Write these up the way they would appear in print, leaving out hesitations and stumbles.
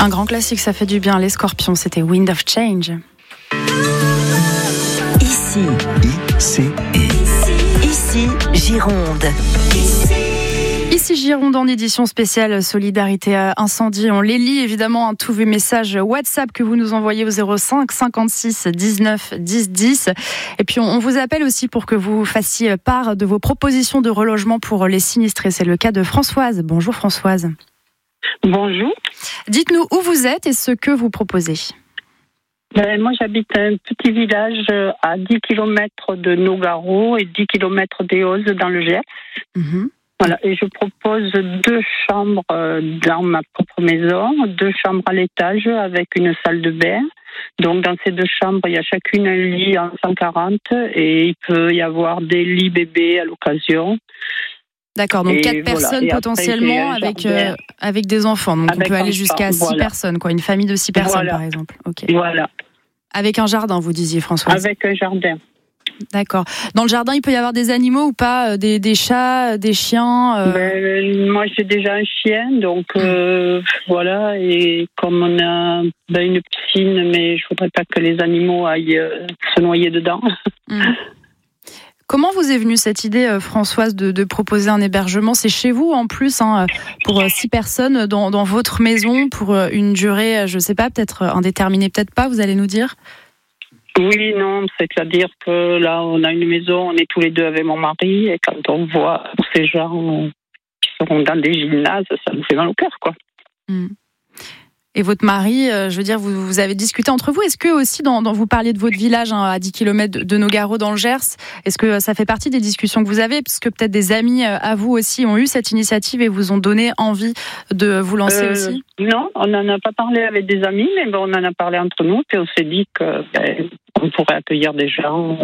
Un grand classique, ça fait du bien. Les Scorpions, c'était Wind of Change. Ici Gironde. Ici Gironde en édition spéciale Solidarité Incendie. On les lit évidemment, tous vos messages WhatsApp que vous nous envoyez au 05 56 19 10 10. Et puis on vous appelle aussi pour que vous fassiez part de vos propositions de relogement pour les sinistrés. C'est le cas de Françoise. Bonjour Françoise. Bonjour. Dites-nous où vous êtes et ce que vous proposez. Moi, j'habite un petit village à 10 km de Nogaro et 10 km d'Eauze dans le Gers. Voilà, et je propose 2 chambres dans ma propre maison, 2 chambres à l'étage avec une salle de bain. Donc, dans ces 2 chambres, il y a chacune un lit en 140 et il peut y avoir des lits bébés à l'occasion. D'accord, donc 4 personnes potentiellement avec des enfants. Donc, on peut aller jusqu'à 6 personnes, quoi. Une famille de 6 personnes, par exemple. Okay. Voilà. Avec un jardin, vous disiez, Françoise. Avec un jardin. D'accord. Dans le jardin, il peut y avoir des animaux ou pas, des chats, des chiens Moi, j'ai déjà un chien, donc voilà. Et comme on a une piscine, mais je voudrais pas que les animaux aillent se noyer dedans. Comment vous est venue cette idée, Françoise, de proposer un hébergement ? C'est chez vous, en plus, pour 6 personnes dans votre maison, pour une durée, je ne sais pas, peut-être indéterminée, peut-être pas, vous allez nous dire ? Oui, non, c'est-à-dire que là, on a une maison, on est tous les 2 avec mon mari, et quand on voit ces gens qui seront dans des gymnases, ça nous fait mal au cœur, quoi. Et votre mari, je veux dire, vous avez discuté entre vous. Est-ce que aussi, vous parliez de votre village à 10 km de Nogaro dans le Gers, est-ce que ça fait partie des discussions que vous avez ? Parce que peut-être des amis à vous aussi ont eu cette initiative et vous ont donné envie de vous lancer aussi ? Non, on n'en a pas parlé avec des amis, mais on en a parlé entre nous, puis on s'est dit qu'on pourrait accueillir des gens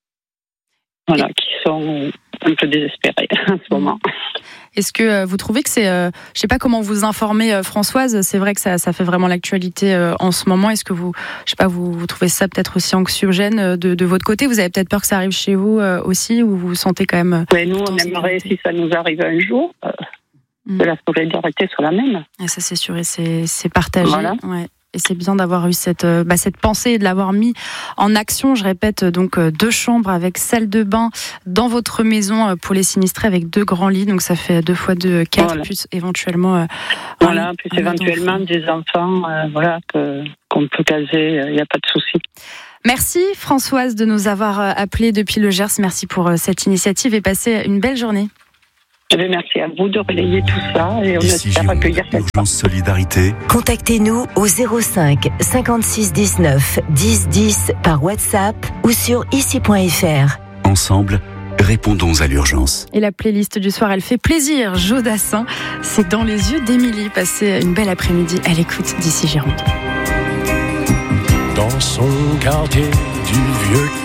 qui sont un peu désespérés en ce moment. Est-ce que vous trouvez que c'est... je ne sais pas comment vous informer, Françoise, c'est vrai que ça fait vraiment l'actualité en ce moment. Est-ce que vous trouvez ça peut-être aussi anxiogène de votre côté ? Vous avez peut-être peur que ça arrive chez vous aussi, ou vous vous sentez quand même... Nous, on aimerait, si ça nous arrive un jour, que la solidarité soit la même. Et ça, c'est sûr, et c'est partagé. Voilà. Ouais. Et c'est bien d'avoir eu cette pensée et de l'avoir mis en action. Je répète, donc 2 chambres avec salle de bain dans votre maison pour les sinistrés avec 2 grands lits. Donc ça fait 2 x 2, 4, plus éventuellement... plus éventuellement des enfants qu'on peut caser, il n'y a pas de souci. Merci Françoise de nous avoir appelés depuis le Gers. Merci pour cette initiative et passez une belle journée. Merci à vous de relayer tout ça et on espère accueillir quelqu'un. Solidarité. Contactez-nous au 05 56 19 10 10 par WhatsApp ou sur ici.fr. Ensemble, répondons à l'urgence. Et la playlist du soir, elle fait plaisir. Jo Dassin, c'est dans les yeux d'Émilie. Passez une belle après-midi à l'écoute d'Ici Gironde. Dans son quartier du vieux